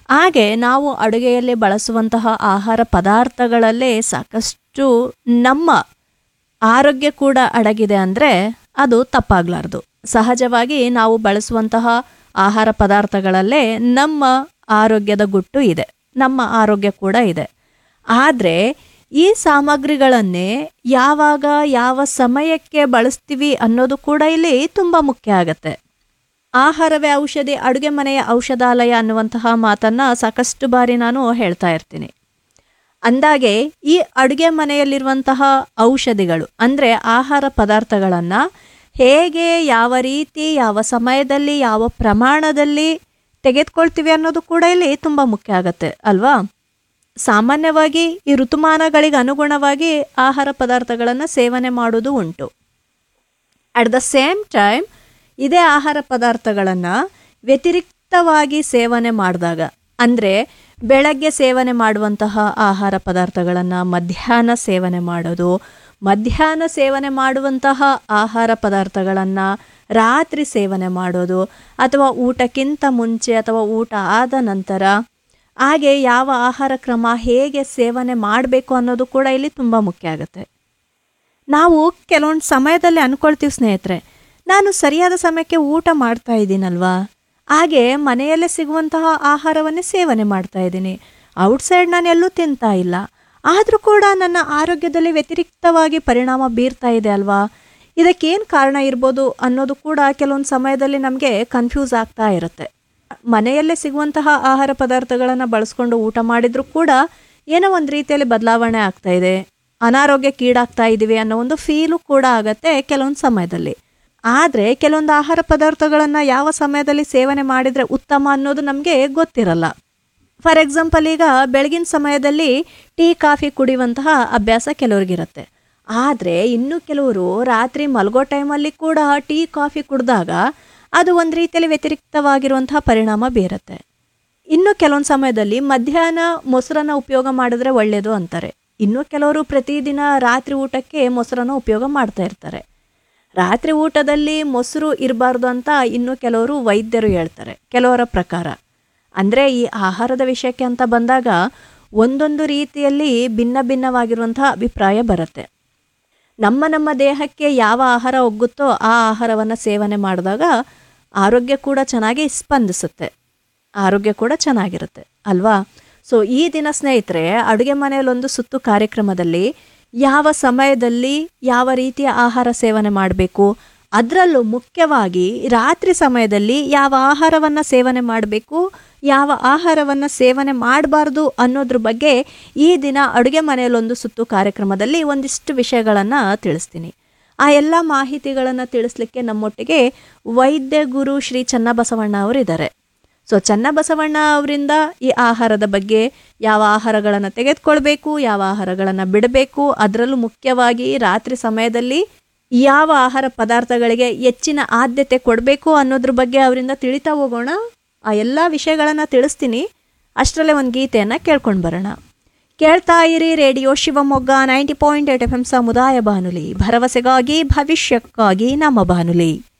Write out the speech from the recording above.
ಹಾಗೆ ನಾವು ಅಡುಗೆಯಲ್ಲಿ ಬಳಸುವಂತಹ ಆಹಾರ ಪದಾರ್ಥಗಳಲ್ಲೇ ಸಾಕಷ್ಟು ನಮ್ಮ ಆರೋಗ್ಯ ಕೂಡ ಅಡಗಿದೆ ಅಂದರೆ ಅದು ತಪ್ಪಾಗಲಾರ್ದು. ಸಹಜವಾಗಿ ನಾವು ಬಳಸುವಂತಹ ಆಹಾರ ಪದಾರ್ಥಗಳಲ್ಲೇ ನಮ್ಮ ಆರೋಗ್ಯದ ಗುಟ್ಟು ಇದೆ, ನಮ್ಮ ಆರೋಗ್ಯ ಕೂಡ ಇದೆ. ಆದರೆ ಈ ಸಾಮಗ್ರಿಗಳನ್ನೇ ಯಾವಾಗ ಯಾವ ಸಮಯಕ್ಕೆ ಬಳಸ್ತೀವಿ ಅನ್ನೋದು ಕೂಡ ಇಲ್ಲಿ ತುಂಬ ಮುಖ್ಯ ಆಗತ್ತೆ. ಆಹಾರವೇ ಔಷಧಿ, ಅಡುಗೆ ಮನೆಯ ಔಷಧಾಲಯ ಅನ್ನುವಂತಹ ಮಾತನ್ನು ಸಾಕಷ್ಟು ಬಾರಿ ನಾನು ಹೇಳ್ತಾ ಇರ್ತೀನಿ. ಅಂದಾಗೆ ಈ ಅಡುಗೆ ಮನೆಯಲ್ಲಿರುವಂತಹ ಔಷಧಿಗಳು ಅಂದರೆ ಆಹಾರ ಪದಾರ್ಥಗಳನ್ನು ಹೇಗೆ, ಯಾವ ರೀತಿ, ಯಾವ ಸಮಯದಲ್ಲಿ, ಯಾವ ಪ್ರಮಾಣದಲ್ಲಿ ತೆಗೆದುಕೊಳ್ತೀವಿ ಅನ್ನೋದು ಕೂಡ ಇಲ್ಲಿ ತುಂಬ ಮುಖ್ಯ ಆಗತ್ತೆ ಅಲ್ವಾ. ಸಾಮಾನ್ಯವಾಗಿ ಈ ಋತುಮಾನಗಳಿಗೆ ಅನುಗುಣವಾಗಿ ಆಹಾರ ಪದಾರ್ಥಗಳನ್ನು ಸೇವನೆ ಮಾಡೋದು ಉಂಟು. ಅಟ್ ದ ಸೇಮ್ ಟೈಮ್ ಇದೇ ಆಹಾರ ಪದಾರ್ಥಗಳನ್ನು ವ್ಯತಿರಿಕ್ತವಾಗಿ ಸೇವನೆ ಮಾಡಿದಾಗ, ಅಂದರೆ ಬೆಳಗ್ಗೆ ಸೇವನೆ ಮಾಡುವಂತಹ ಆಹಾರ ಪದಾರ್ಥಗಳನ್ನು ಮಧ್ಯಾಹ್ನ ಸೇವನೆ ಮಾಡೋದು, ಮಧ್ಯಾಹ್ನ ಸೇವನೆ ಮಾಡುವಂತಹ ಆಹಾರ ಪದಾರ್ಥಗಳನ್ನು ರಾತ್ರಿ ಸೇವನೆ ಮಾಡೋದು, ಅಥವಾ ಊಟಕ್ಕಿಂತ ಮುಂಚೆ ಅಥವಾ ಊಟ ಆದ ನಂತರ, ಹಾಗೆ ಯಾವ ಆಹಾರ ಕ್ರಮ ಹೇಗೆ ಸೇವನೆ ಮಾಡಬೇಕು ಅನ್ನೋದು ಕೂಡ ಇಲ್ಲಿ ತುಂಬ ಮುಖ್ಯ ಆಗುತ್ತೆ. ನಾವು ಕೆಲವೊಂದು ಸಮಯದಲ್ಲಿ ಅಂದ್ಕೊಳ್ತೀವಿ ಸ್ನೇಹಿತರೆ, ನಾನು ಸರಿಯಾದ ಸಮಯಕ್ಕೆ ಊಟ ಮಾಡ್ತಾ ಇದ್ದೀನಲ್ವಾ, ಹಾಗೆ ಮನೆಯಲ್ಲೇ ಸಿಗುವಂತಹ ಆಹಾರವನ್ನೇ ಸೇವನೆ ಮಾಡ್ತಾ ಇದ್ದೀನಿ, ಔಟ್ಸೈಡ್ ನಾನು ಎಲ್ಲೂ ತಿಂತಾ ಇಲ್ಲ, ಆದರೂ ಕೂಡ ನನ್ನ ಆರೋಗ್ಯದಲ್ಲಿ ವ್ಯತಿರಿಕ್ತವಾಗಿ ಪರಿಣಾಮ ಬೀರ್ತಾ ಇದೆ ಅಲ್ವಾ, ಇದಕ್ಕೇನು ಕಾರಣ ಇರ್ಬೋದು ಅನ್ನೋದು ಕೂಡ ಕೆಲವೊಂದು ಸಮಯದಲ್ಲಿ ನಮಗೆ ಕನ್ಫ್ಯೂಸ್ ಆಗ್ತಾ ಇರುತ್ತೆ. ಮನೆಯಲ್ಲೇ ಸಿಗುವಂತಹ ಆಹಾರ ಪದಾರ್ಥಗಳನ್ನು ಬಳಸ್ಕೊಂಡು ಊಟ ಮಾಡಿದರೂ ಕೂಡ ಏನೋ ಒಂದು ರೀತಿಯಲ್ಲಿ ಬದಲಾವಣೆ ಆಗ್ತಾ ಇದೆ, ಅನಾರೋಗ್ಯಕ್ಕೀಡಾಗ್ತಾ ಇದ್ದೀವಿ ಅನ್ನೋ ಒಂದು ಫೀಲು ಕೂಡ ಆಗತ್ತೆ ಕೆಲವೊಂದು ಸಮಯದಲ್ಲಿ. ಆದರೆ ಕೆಲವೊಂದು ಆಹಾರ ಪದಾರ್ಥಗಳನ್ನು ಯಾವ ಸಮಯದಲ್ಲಿ ಸೇವನೆ ಮಾಡಿದರೆ ಉತ್ತಮ ಅನ್ನೋದು ನಮಗೆ ಗೊತ್ತಿರಲ್ಲ. ಫಾರ್ ಎಕ್ಸಾಂಪಲ್, ಈಗ ಬೆಳಗಿನ ಸಮಯದಲ್ಲಿ ಟೀ ಕಾಫಿ ಕುಡಿಯುವಂತಹ ಅಭ್ಯಾಸ ಕೆಲವ್ರಿಗಿರುತ್ತೆ. ಆದರೆ ಇನ್ನು ಕೆಲವರು ರಾತ್ರಿ ಮಲಗೋ ಟೈಮಲ್ಲಿ ಕೂಡ ಟೀ ಕಾಫಿ ಕುಡಿದಾಗ ಅದು ಒಂದು ರೀತಿಯಲ್ಲಿ ವ್ಯತಿರಿಕ್ತವಾಗಿರುವಂತಹ ಪರಿಣಾಮ ಬೀರುತ್ತೆ. ಇನ್ನು ಕೆಲವೊಂದು ಸಮಯದಲ್ಲಿ ಮಧ್ಯಾಹ್ನ ಮೊಸರನ್ನು ಉಪಯೋಗ ಮಾಡಿದ್ರೆ ಒಳ್ಳೆಯದು ಅಂತಾರೆ. ಇನ್ನು ಕೆಲವರು ಪ್ರತಿದಿನ ರಾತ್ರಿ ಊಟಕ್ಕೆ ಮೊಸರನ್ನು ಉಪಯೋಗ ಮಾಡ್ತಾ ಇರ್ತಾರೆ. ರಾತ್ರಿ ಊಟದಲ್ಲಿ ಮೊಸರು ಇರಬಾರ್ದು ಅಂತ ಇನ್ನು ಕೆಲವರು ವೈದ್ಯರು ಹೇಳ್ತಾರೆ ಕೆಲವರ ಪ್ರಕಾರ. ಅಂದರೆ ಈ ಆಹಾರದ ವಿಷಯಕ್ಕೆ ಅಂತ ಬಂದಾಗ ಒಂದೊಂದು ರೀತಿಯಲ್ಲಿ ಭಿನ್ನ ಭಿನ್ನವಾಗಿರುವಂತಹ ಅಭಿಪ್ರಾಯ ಬರುತ್ತೆ. ನಮ್ಮ ದೇಹಕ್ಕೆ ಯಾವ ಆಹಾರ ಒಗ್ಗುತ್ತೋ ಆ ಆಹಾರವನ್ನು ಸೇವನೆ ಮಾಡಿದಾಗ ಆರೋಗ್ಯ ಕೂಡ ಚೆನ್ನಾಗಿ ಸ್ಪಂದಿಸುತ್ತೆ, ಆರೋಗ್ಯ ಕೂಡ ಚೆನ್ನಾಗಿರುತ್ತೆ ಅಲ್ವಾ. ಸೊ ಈ ದಿನ ಸ್ನೇಹಿತರೆ, ಅಡುಗೆ ಮನೆಯಲ್ಲೊಂದು ಸುತ್ತು ಕಾರ್ಯಕ್ರಮದಲ್ಲಿ ಯಾವ ಸಮಯದಲ್ಲಿ ಯಾವ ರೀತಿಯ ಆಹಾರ ಸೇವನೆ ಮಾಡಬೇಕು, ಅದರಲ್ಲೂ ಮುಖ್ಯವಾಗಿ ರಾತ್ರಿ ಸಮಯದಲ್ಲಿ ಯಾವ ಆಹಾರವನ್ನು ಸೇವನೆ ಮಾಡಬೇಕು, ಯಾವ ಆಹಾರವನ್ನು ಸೇವನೆ ಮಾಡಬಾರ್ದು ಅನ್ನೋದ್ರ ಬಗ್ಗೆ ಈ ದಿನ ಅಡುಗೆ ಮನೆಯಲ್ಲೊಂದು ಸುತ್ತು ಕಾರ್ಯಕ್ರಮದಲ್ಲಿ ಒಂದಿಷ್ಟು ವಿಷಯಗಳನ್ನು ತಿಳಿಸ್ತೀನಿ. ಆ ಎಲ್ಲ ಮಾಹಿತಿಗಳನ್ನು ತಿಳಿಸ್ಲಿಕ್ಕೆ ನಮ್ಮೊಟ್ಟಿಗೆ ವೈದ್ಯ ಗುರು ಶ್ರೀ ಚನ್ನಬಸವಣ್ಣ ಅವರಿದ್ದಾರೆ. ಸೊ ಚನ್ನಬಸವಣ್ಣ ಅವರಿಂದ ಈ ಆಹಾರದ ಬಗ್ಗೆ, ಯಾವ ಆಹಾರಗಳನ್ನು ತೆಗೆದುಕೊಳ್ಬೇಕು, ಯಾವ ಆಹಾರಗಳನ್ನು ಬಿಡಬೇಕು, ಅದರಲ್ಲೂ ಮುಖ್ಯವಾಗಿ ರಾತ್ರಿ ಸಮಯದಲ್ಲಿ ಯಾವ ಆಹಾರ ಪದಾರ್ಥಗಳಿಗೆ ಹೆಚ್ಚಿನ ಆದ್ಯತೆ ಕೊಡಬೇಕು ಅನ್ನೋದ್ರ ಬಗ್ಗೆ ಅವರಿಂದ ತಿಳಿತಾ ಹೋಗೋಣ. ಆ ಎಲ್ಲ ವಿಷಯಗಳನ್ನು ತಿಳಿಸ್ತೀನಿ. ಅಷ್ಟರಲ್ಲೇ ಒಂದು ಗೀತೆಯನ್ನು ಕೇಳ್ಕೊಂಡು ಬರೋಣ. ಕೇಳ್ತಾ ಇರಿ ರೇಡಿಯೋ ಶಿವಮೊಗ್ಗ 90.8 FM ಸಮುದಾಯ ಬಾನುಲಿ, ಭರವಸೆಗಾಗಿ ಭವಿಷ್ಯಕ್ಕಾಗಿ ನಮ್ಮ ಬಾನುಲಿ.